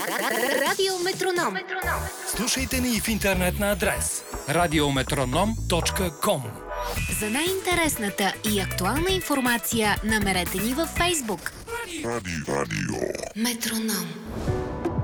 Радио Метроном. Слушайте ни и в интернет на адрес radiometronom.com. За най-интересната и актуална информация намерете ни във Фейсбук. Радио. Метроном.